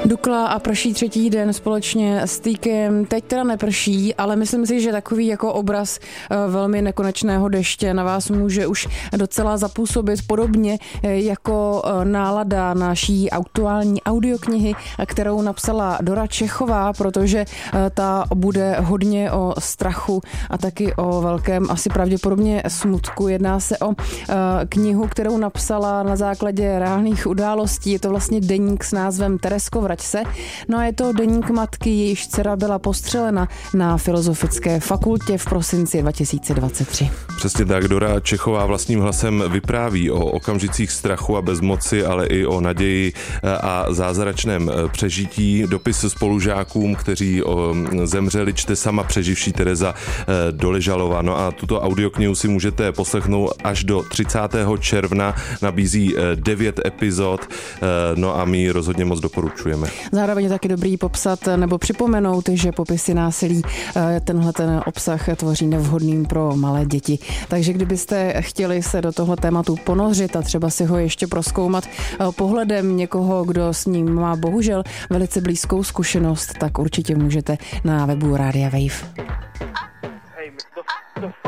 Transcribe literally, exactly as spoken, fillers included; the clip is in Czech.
Dukla a prší třetí den společně s Týkem. Teď teda neprší, ale myslím si, že takový jako obraz velmi nekonečného deště na vás může už docela zapůsobit podobně jako nálada naší aktuální audioknihy, kterou napsala Dora Čechová, protože ta bude hodně o strachu a taky o velkém asi pravděpodobně smutku. Jedná se o knihu, kterou napsala na základě reálných událostí. Je to vlastně deník s názvem Teresko, vrať se. No a je to deník matky, jejíž dcera byla postřelena na Filozofické fakultě v prosinci dva tisíce dvacet tři. Přesně tak, Dora Čechová vlastním hlasem vypráví o okamžicích strachu a bezmoci, ale i o naději a zázračném přežití. Dopis spolužákům, kteří zemřeli, čte sama přeživší Tereza Doležalová. No a tuto audioknihu si můžete poslechnout až do třicátého června. Nabízí devět epizod, no a my ji rozhodně moc doporučujeme. Zároveň je taky dobrý popsat nebo připomenout, že popisy násilí tenhle ten obsah tvoří nevhodným pro malé děti. Takže kdybyste chtěli se do toho tématu ponořit a třeba si ho ještě prozkoumat pohledem někoho, kdo s ním má bohužel velice blízkou zkušenost, tak určitě můžete na webu Rádia Wave.